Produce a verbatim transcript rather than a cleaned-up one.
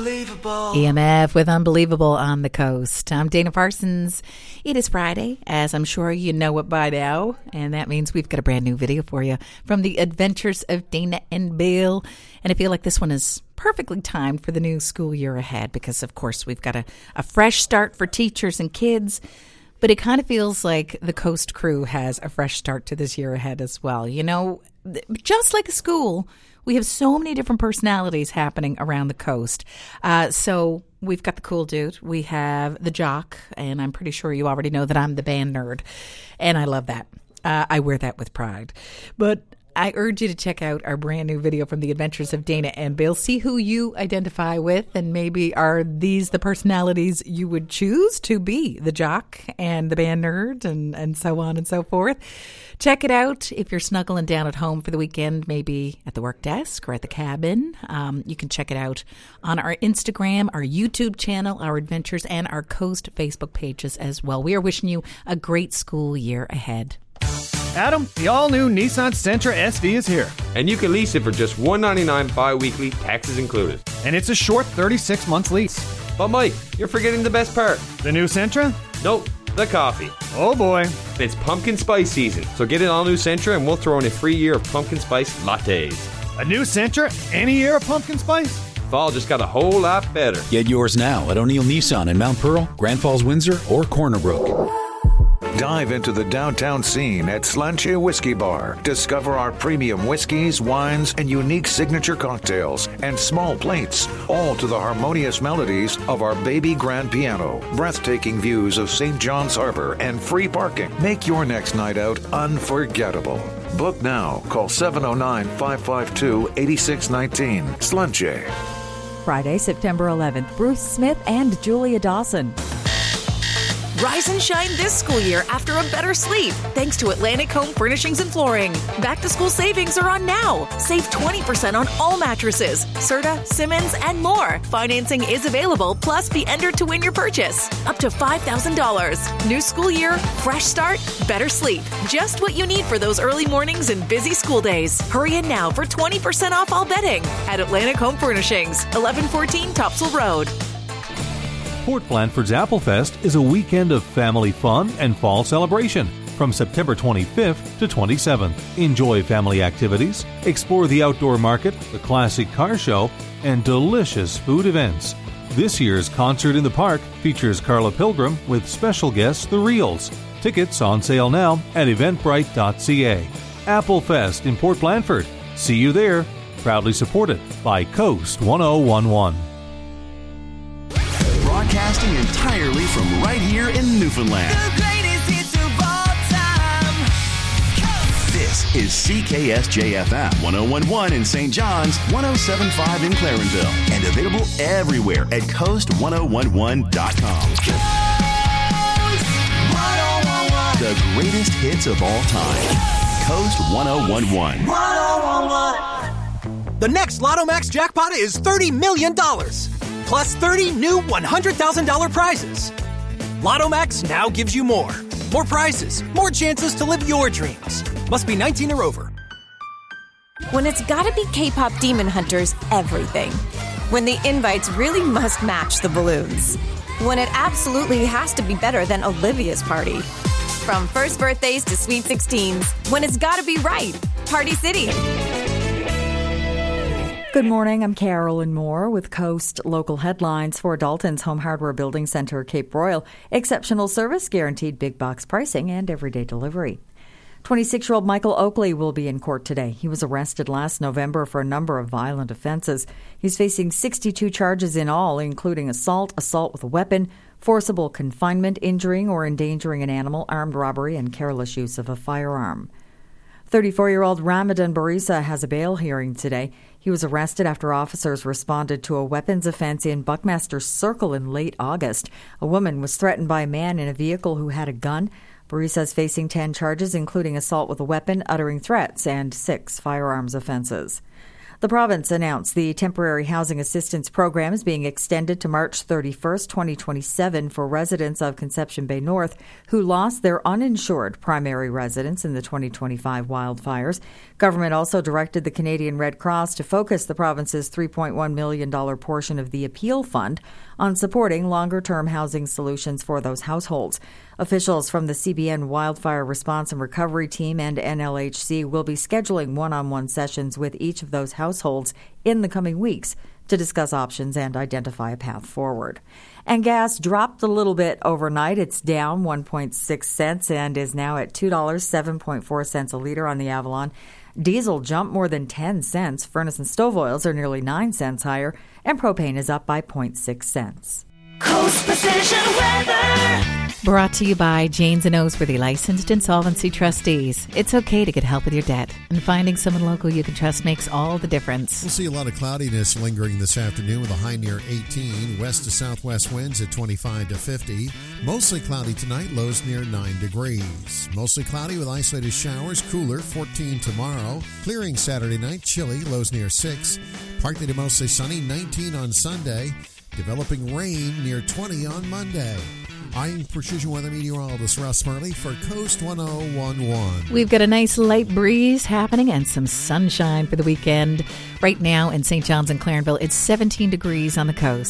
Unbelievable. E M F with Unbelievable on the Coast. I'm Dana Parsons. It is Friday, as I'm sure you know it by now, and that means we've got a brand new video for you from the Adventures of Dana and Bill. And I feel like this one is perfectly timed for the new school year ahead because, of course, we've got a, a fresh start for teachers and kids. But it kind of feels like the Coast crew has a fresh start to this year ahead as well. You know, just like a school, we have so many different personalities happening around the Coast. Uh, so we've got the cool dude. We have the jock. And I'm pretty sure you already know that I'm the band nerd. And I love that. Uh, I wear that with pride. But I urge you to check out our brand new video from the Adventures of Dana and Bill. See who you identify with, and maybe are these the personalities you would choose to be the jock and the band nerd, and, and so on and so forth. Check it out if you're snuggling down at home for the weekend, maybe at the work desk or at the cabin. Um, you can check it out on our Instagram, our YouTube channel, our Adventures, and our Coast Facebook pages as well. We are wishing you a great school year ahead. Adam, the all-new Nissan Sentra S V is here. And you can lease it for just one hundred ninety-nine dollars bi-weekly, taxes included. And it's a short thirty-six month lease. But Mike, you're forgetting the best part. The new Sentra? Nope, the coffee. Oh boy. It's pumpkin spice season, so get an all-new Sentra and we'll throw in a free year of pumpkin spice lattes. A new Sentra? Any year of pumpkin spice? Fall just got a whole lot better. Get yours now at O'Neill Nissan in Mount Pearl, Grand Falls, Windsor, or Corner Brook. Dive into the downtown scene at Slanche Whiskey Bar. Discover our premium whiskeys, wines, and unique signature cocktails and small plates, all to the harmonious melodies of our baby grand piano. Breathtaking views of Saint John's Harbor and free parking. Make your next night out unforgettable. Book now. Call seven oh nine, five five two, eight six one nine. Slanche. Friday, September eleventh. Bruce Smith and Julia Dawson. Rise and shine this school year after a better sleep, thanks to Atlantic Home Furnishings and Flooring. Back-to-school savings are on now. Save twenty percent on all mattresses, Serta, Simmons, and more. Financing is available, plus be entered to win your purchase. Up to five thousand dollars. New school year, fresh start, better sleep. Just what you need for those early mornings and busy school days. Hurry in now for twenty percent off all bedding at Atlantic Home Furnishings, eleven fourteen Topsail Road. Port Blandford's Applefest is a weekend of family fun and fall celebration from September twenty-fifth to twenty-seventh. Enjoy family activities, explore the outdoor market, the classic car show, and delicious food events. This year's Concert in the Park features Carla Pilgrim with special guests The Reels. Tickets on sale now at eventbrite dot c a. Applefest in Port Blandford. See you there. Proudly supported by Coast one oh one one. Broadcasting entirely from right here in Newfoundland. The greatest hits of all time. Coast. This is C K S J F M one oh one point one in Saint John's, one oh seven point five in Clarenville, and available everywhere at coast one oh one one dot com. Coast one oh one one. The greatest hits of all time. Coast one oh one one. one oh one one. The next Lotto Max jackpot is thirty million dollars. Plus thirty new one hundred thousand dollars prizes. Lotto Max now gives you more. More prizes, more chances to live your dreams. Must be nineteen or over. When it's gotta be K-pop Demon Hunters, everything. When the invites really must match the balloons. When it absolutely has to be better than Olivia's party. From first birthdays to sweet sixteens, when it's gotta be right. Party City. Good morning, I'm Carolyn Moore with Coast Local Headlines for Dalton's Home Hardware Building Center, Cape Royal. Exceptional service, guaranteed big box pricing, and everyday delivery. twenty-six-year-old Michael Oakley will be in court today. He was arrested last November for a number of violent offenses. He's facing sixty-two charges in all, including assault, assault with a weapon, forcible confinement, injuring or endangering an animal, armed robbery, and careless use of a firearm. thirty-four-year-old Ramadan Barisa has a bail hearing today. He was arrested after officers responded to a weapons offense in Buckmaster Circle in late August. A woman was threatened by a man in a vehicle who had a gun. Barisa is facing ten charges, including assault with a weapon, uttering threats, and six firearms offenses. The province announced the temporary housing assistance program is being extended to March thirty-first, twenty twenty-seven for residents of Conception Bay North who lost their uninsured primary residence in the twenty twenty-five wildfires. Government also directed the Canadian Red Cross to focus the province's three point one million dollars portion of the appeal fund on supporting longer-term housing solutions for those households. Officials from the C B N Wildfire Response and Recovery Team and N L H C will be scheduling one-on-one sessions with each of those households in the coming weeks to discuss options and identify a path forward. And gas dropped a little bit overnight. It's down one point six cents and is now at two dollars and seven point four cents a litre on the Avalon. Diesel jumped more than ten cents. Furnace and stove oils are nearly nine cents higher, and propane is up by zero point six cents. Coast Precision Weather. Brought to you by Janes and Oseworthy, licensed insolvency trustees. It's okay to get help with your debt, and finding someone local you can trust makes all the difference. We'll see a lot of cloudiness lingering this afternoon with a high near eighteen. West to southwest winds at twenty-five to fifty. Mostly cloudy tonight, lows near nine degrees. Mostly cloudy with isolated showers, cooler, fourteen tomorrow. Clearing Saturday night, chilly, lows near six. Partly to mostly sunny, nineteen on Sunday. Developing rain near twenty on Monday. I'm Precision Weather Meteorologist Russ Murley for Coast one oh one point one. We've got a nice light breeze happening and some sunshine for the weekend. Right now in Saint John's and Clarenville, it's seventeen degrees on the coast.